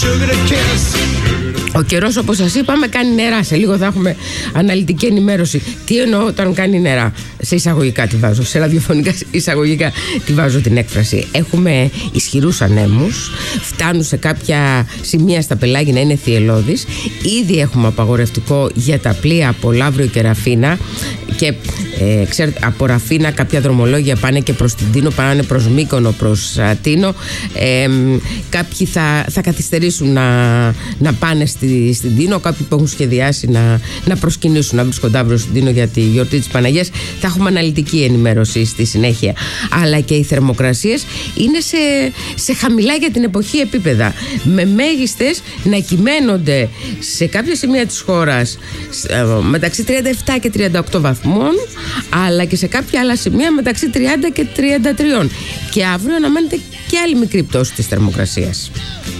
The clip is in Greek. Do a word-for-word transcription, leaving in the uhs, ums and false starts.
Ο καιρός, όπως σας είπαμε, κάνει νερά. Σε λίγο θα έχουμε αναλυτική ενημέρωση. Τι εννοώ όταν κάνει νερά? Σε εισαγωγικά τη βάζω, σε ραδιοφωνικά εισαγωγικά τη βάζω την έκφραση. Έχουμε ισχυρούς ανέμους, φτάνουν σε κάποια σημεία στα πελάγη να είναι θυελλώδεις. Ήδη έχουμε απαγορευτικό για τα πλοία από Λαύριο και Ραφίνα. Και ε, ξέρετε, από Ραφίνα κάποια δρομολόγια πάνε και προς την Τίνο, πάνε προς Μύκονο, προς α, Τίνο. Ε, κάποιοι θα, θα καθυστερήσουν να, να πάνε στη, στην Τίνο. Κάποιοι που έχουν σχεδιάσει να, να προσκυνήσουν, να βρίσκονται αύριο στην Τίνο για τη γιορτή της Παναγίας. Θα έχουμε αναλυτική ενημέρωση στη συνέχεια. Αλλά και οι θερμοκρασίες είναι σε, σε χαμηλά για την εποχή επίπεδα, με μέγιστες να κυμαίνονται σε κάποια σημεία της χώρας ε, μεταξύ τριάντα επτά και τριάντα οκτώ βαθμών, αλλά και σε κάποια άλλα σημεία μεταξύ τριάντα και τριάντα τρία. Και αύριο αναμένεται και άλλη μικρή πτώση της θερμοκρασίας.